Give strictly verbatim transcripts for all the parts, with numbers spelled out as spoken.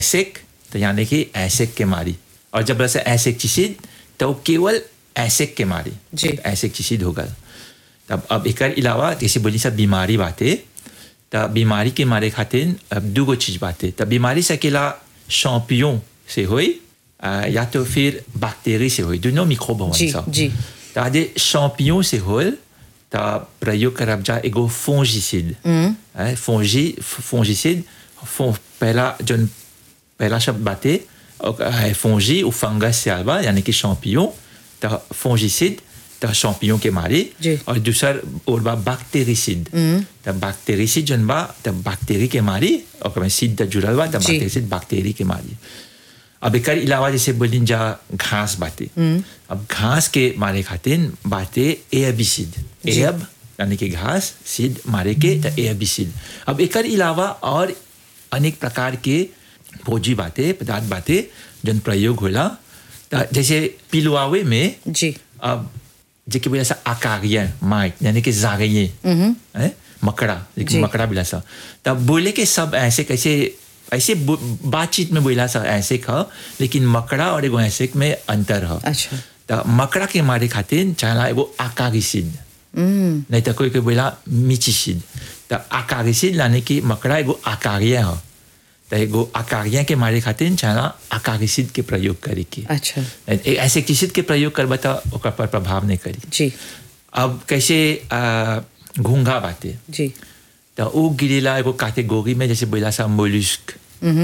एसिक तो यानी कि एसिक के मारी और जब ऐसे एसिक्टिसिड तो केवल एसिक के मारी जी। एसिक्टिसिड होगा तब अब एक अलावा जैसे बोली सब बीमारी बातें तब बीमारी के मारे खातिर अब दो गो चीज बातें तब बीमारी से अकेला शैम्पियन से हुई या तो फिर बैक्टीरिया से हुई दोनों मिक्रोब हों जी जी तब आधे शैम्पियन से हुई तब प्रयोग करब जा एगो फंगिसिड फंगी फंगिसिड पहला जन पहला शब्द बातें है फंगी ou fungus से आवा यानी कि शैम्पियन तो फंगिसिड तो शैम्पियन के मारे और दूसरा और बा बैक्टीरिसिड तो बैक्टीरिसिड जन बा तो बैक्टीरिया के मारे और कमें सीड तो जुड़ल बा तो बैक्टीरिसिड बैक्टीरिया के मारे अब एक अलावा जैसे बोलिन जा घास बातें अब घास के मारे खातिर बातें एयरबिसिड एयब यानी कि घास सीड मारे के तो एयरबिसिड अब एक अलावा और अनेक प्रकार के भोजी बातें पदार्थ बातें जन प्रयोग होला जैसे पिलुआवे में जी अब जेके बोला सा आकारिया माइट यानी कि जागये मकड़ा मकड़ा बोला सा तब बोले के सब ऐसे कैसे ऐसे बातचीत में बोला सा ऐसे खा लेकिन मकड़ा और एगो ऐसे में अंतर है अच्छा तो मकड़ा के मारे खातिर चाहला एगो आकारिसिड नहीं तो कोई कोई बोला मिचिसिड तो आकारिसिड लाने की मकड़ा एगो आकारिया है तो एगो आकारिया के मारे खातिर चाहला आकारिसिड के प्रयोग करे की अच्छा ऐसे किसिद के प्रयोग करबा तो ओकर पर प्रभाव नहीं करी जी अब कैसे घूंघा बातें जी तो वो गिरेला एगो कैटेगरी में जैसे बोला सा मोलस्क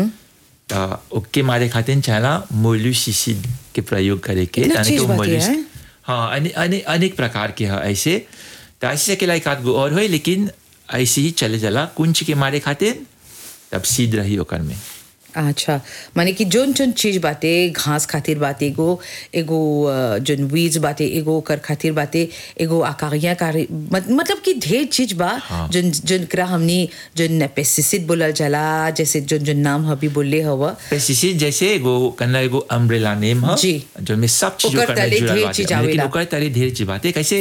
तो ओके मारे खातिर चाहला मोलुसिसिड के प्रयोग करे के यानी कि मोलस्क हाँ अनेक अनेक प्रकार के है ऐसे तो ऐसे के लायक आध गो और हो लेकिन ऐसे ही चले चला कुंच के मारे खातिर तब सीध रही ओकर में अच्छा माने कि जोन जोन चीज बातें घास खातिर बातें एगो एगो जोन वीज बातें एगो कर खातिर बातें एगो आकारिया कार मतलब कि ढेर चीज बा हाँ। जोन जोन करा हमनी जोन पेस्टिसाइड बोलल जाला जैसे जोन जोन नाम हबी बोले हवा पेस्टिसाइड जैसे एगो कन्ना एगो अम्ब्रेला नेम है जी जो में सब चीजों ओकर का तले जुड़ा ढेर बात चीज है लेकिन आवेला। ओकर तले ढेर चीज बातें कैसे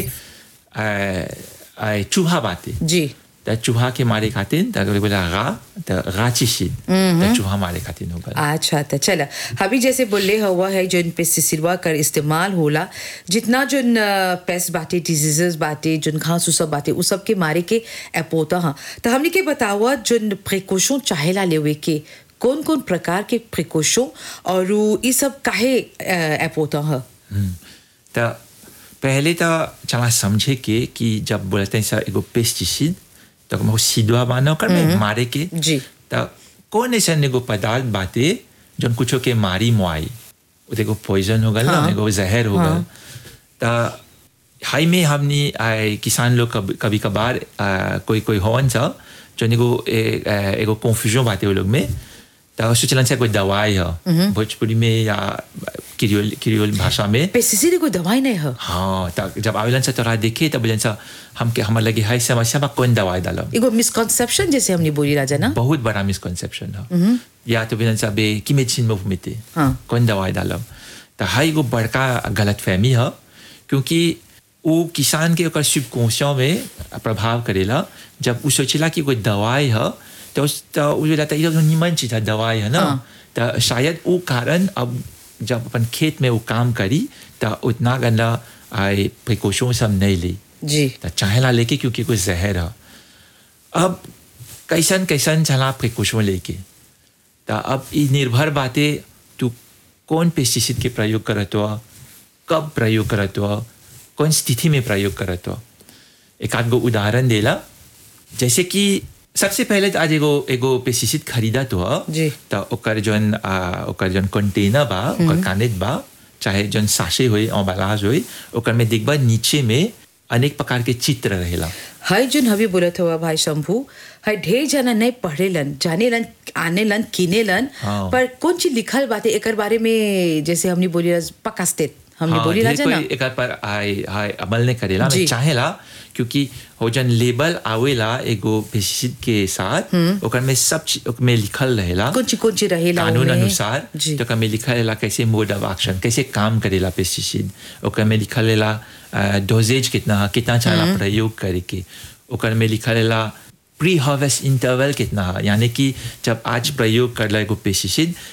आ, आ, चूहा बातें जी तो चूहा के मारे खातिर तो बोला गा तो गाचिसिड तो चूहा मारे खातिर होगा अच्छा तो चला अभी जैसे बोले हुआ है जो पेस्टिसिडवा कर इस्तेमाल होला जितना जो पेस्ट बातें डिजीजेस बातें जो घास सब बातें उस सब के मारे के एपोता हाँ तो हमने के बतावा जो प्रिकॉशन चाहेला लेवे के कौन कौन प्रकार के प्रिकॉशन और ये सब काहे एपोता है तो पहले तो चला समझे के कि जब बोलते हैं सर एगो पेस्टिसाइड तो हम सीधवा बानो कर में मारे के जी तो कौन ऐसा एगो पदार्थ बातें जो कुछो के मारी मुआई वो देखो पॉइजन होगा ना हाँ। एगो जहर होगा हाँ। तो हाई में हमने आए किसान लोग कभी कभी कभार आ, कोई कोई होवन सा जो एगो ए- ए- एगो कंफ्यूजन बातें वो लोग में तो सोचलन से कोई दवाई है भोजपुरी में या किरियोल किरियोल भाषा में पेस्टिसाइड कोई दवाई नहीं है हाँ तो जब आवेलन से तोरा देखे तब बोलन सा हम के हमारे लगे हाई समस्या में कौन दवाई डालो एगो मिसकंसेप्शन जैसे हमने बोली राजा ना बहुत बड़ा मिसकंसेप्शन है या तो बोलन सा बे की मेडिसिन में घूमते हाँ। कौन दवाई डालो तो हाई एगो बड़का गलत फहमी है क्योंकि वो किसान के ओकर सबकॉन्शियस में प्रभाव करेला जब वो सोचेला कि कोई दवाई है तो उस तो वो लगता है ये तो निमन चीज है दवाई है ना हाँ। तो शायद वो कारण अब जब अपन खेत में वो काम करी तो उतना गंदा आए प्रिकॉशन सब नहीं ली जी तो चाहेला लेके क्योंकि कोई जहर है अब कैसन कैसन चला प्रिकॉशन लेके तो अब ये निर्भर बातें तू कौन पेस्टिसाइड के प्रयोग करत हो कब प्रयोग करत हो कौन स्थिति में प्रयोग करत हो एक आध गो उदाहरण देला जैसे कि सबसे पहले तो आज एगो एगो पेस्टिसाइड खरीदा तो जी। तो ओकर जन आ, ओकर जन कंटेनर बा ओकर कानेट बा चाहे जन साशे होई एम्बालाज होई ओकर में देखबा नीचे में अनेक प्रकार के चित्र रहेला हाय जोन हवी बोलत हुआ भाई शंभू हाय ढेर जना नहीं पढ़ेलन जानेलन आनेलन किनेलन हाँ। पर कौन चीज लिखल बातें एकर बारे में जैसे हमने बोली पकास्ते हमने बोली ढेर राजा कोई ना एक पर आए हाय अमल नहीं करेला जी। मैं चाहेला क्योंकि हो जन लेबल आवेला एगो पेस्टिसाइड के साथ ओकर में सब चीज ओकर में लिखल रहेला कौन चीज कौन चीज रहेला कानून ओमे? अनुसार जी तो ओकर में लिखल रहेला कैसे मोड ऑफ एक्शन कैसे काम करेला पेस्टिसाइड ओकर में लिखल रहेला डोजेज कितना है, कितना चाहला प्रयोग करे के ओकर में लिखल रहेला प्री हार्वेस्ट इंटरवल कितना है, यानी कि जब आज प्रयोग करला एगो पेस्टिसाइड